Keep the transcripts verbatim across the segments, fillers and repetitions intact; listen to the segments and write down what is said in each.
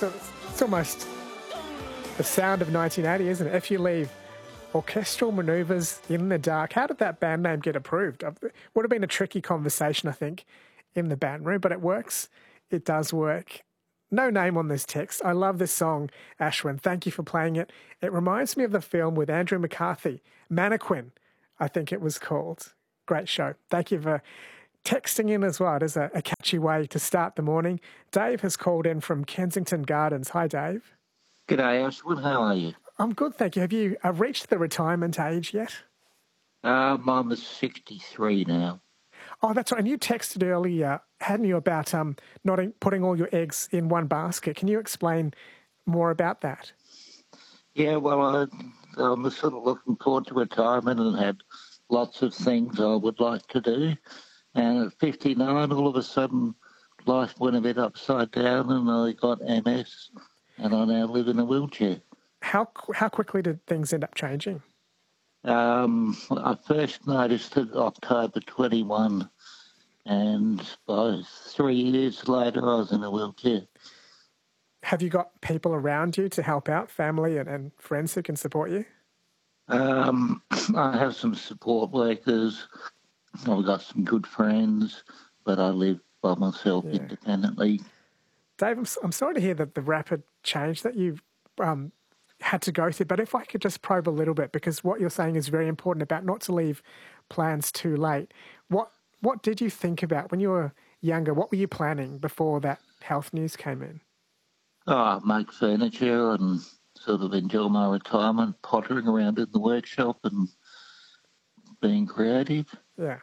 So it's, it's almost the sound of nineteen eighty, isn't it? If you leave orchestral manoeuvres in the dark. How did that band name get approved? It would have been a tricky conversation, I think, in the band room, but it works. It does work. No name on this text. I love this song, Ashwin. Thank you for playing it. It reminds me of the film with Andrew McCarthy, Mannequin, I think it was called. Great show. Thank you for texting in as well. It is a, a catchy way to start the morning. Dave has called in from Kensington Gardens. Hi, Dave. G'day, Ashwin. How are you? I'm good, thank you. Have you uh, reached the retirement age yet? Um, I'm sixty-three now. Oh, that's right. And you texted earlier, hadn't you, about um, not in, putting all your eggs in one basket. Can you explain more about that? Yeah, well, I, I'm sort of looking forward to retirement and had lots of things I would like to do. And at fifty-nine, all of a sudden, life went a bit upside down and I got M S and I now live in a wheelchair. How how quickly did things end up changing? Um, I first noticed it October twenty-first, and by three years later, I was in a wheelchair. Have you got people around you to help out, family and, and friends who can support you? Um, I have some support workers. I've got some good friends, but I live by myself yeah. independently. Dave, I'm, I'm sorry to hear that the rapid change that you've um, had to go through, but if I could just probe a little bit, because what you're saying is very important about not to leave plans too late. What what did you think about when you were younger? What were you planning before that health news came in? Oh, make furniture and sort of enjoy my retirement, pottering around in the workshop and being creative. Yeah.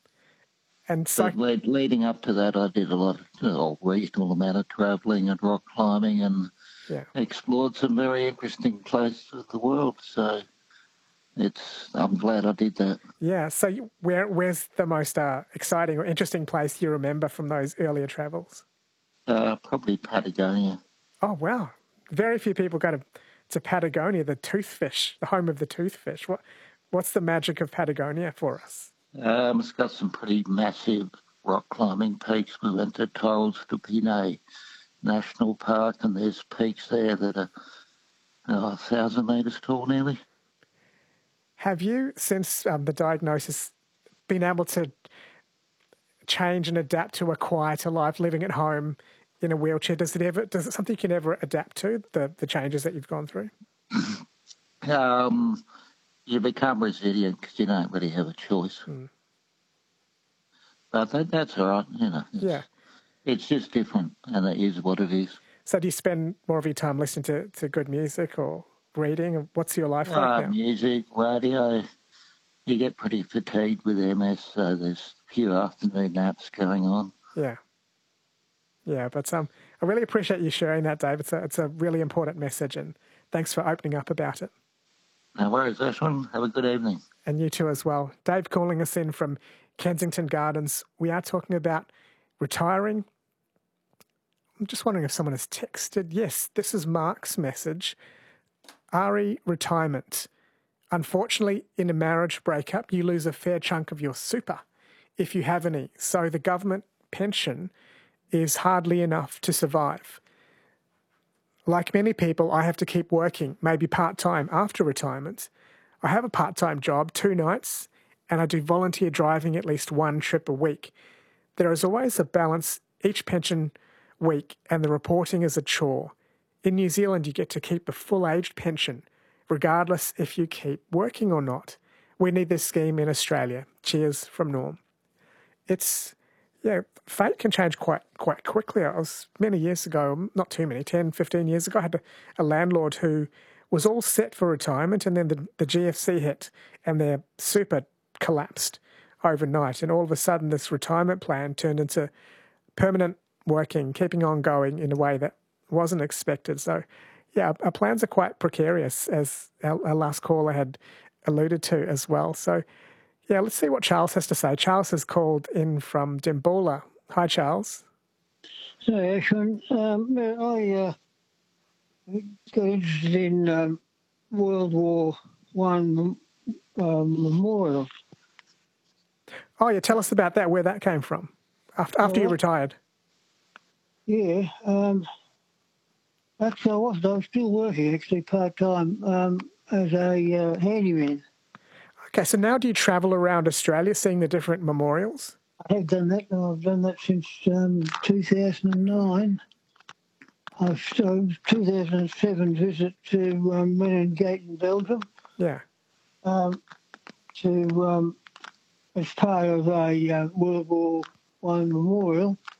And so, lead, leading up to that, I did a lot of, a reasonable amount of travelling and rock climbing and yeah. explored some very interesting places of the world. So it's I'm glad I did that. Yeah. So you, where where's the most uh, exciting or interesting place you remember from those earlier travels? Uh, probably Patagonia. Oh, wow. Very few people go to, to Patagonia, the toothfish, the home of the toothfish. What What's the magic of Patagonia for us? Um, it's got some pretty massive rock climbing peaks. We went to Torres de Pinet National Park, and there's peaks there that are oh, a thousand metres tall nearly. Have you, since um, the diagnosis, been able to change and adapt to a quieter life, living at home in a wheelchair? Does it ever? Does it something you can ever adapt to, the, the changes that you've gone through? um, you become resilient because you don't really have a choice. Mm. But that, that's all right, you know. It's, yeah. It's just different, and it is what it is. So do you spend more of your time listening to, to good music or reading? What's your life like uh, now? Music, radio. You get pretty fatigued with M S, so there's a few afternoon naps going on. Yeah. Yeah, but um, I really appreciate you sharing that, Dave. It's a, it's a really important message, and thanks for opening up about it. No worries, Ashwin. Have a good evening. And you too as well. Dave calling us in from Kensington Gardens. We are talking about retiring. I'm just wondering if someone has texted. Yes, this is Mark's message. Ari, retirement. Unfortunately, in a marriage breakup, you lose a fair chunk of your super, if you have any. So the government pension is hardly enough to survive. Like many people, I have to keep working, maybe part-time after retirement. I have a part-time job, two nights, and I do volunteer driving at least one trip a week. There is always a balance each pension week, and the reporting is a chore. In New Zealand, you get to keep the full-aged pension, regardless if you keep working or not. We need this scheme in Australia. Cheers from Norm. It's, yeah, fate can change quite quite quickly. I was, many years ago, not too many, ten, fifteen years ago, I had a, a landlord who was all set for retirement, and then the, the G F C hit, and their super collapsed overnight. And all of a sudden, this retirement plan turned into permanent working, keeping on going in a way that wasn't expected. So, yeah, our plans are quite precarious, as our, our last caller had alluded to as well. So, yeah, let's see what Charles has to say. Charles has called in from Dimboola. Hi, Charles. So, Ashwin, um, I uh, got interested in um, World War One um, memorial. Oh, yeah, tell us about that, where that came from, after, after well, you retired. Yeah, um, Actually, I wasn't. I was still working, actually, part-time um, as a uh, handyman. Okay, so now do you travel around Australia seeing the different memorials? I have done that. I've done that since um, two thousand nine. I've so two thousand seven visit to um, Meningate in Belgium Yeah. um, to um, as part of a uh, World War One memorial.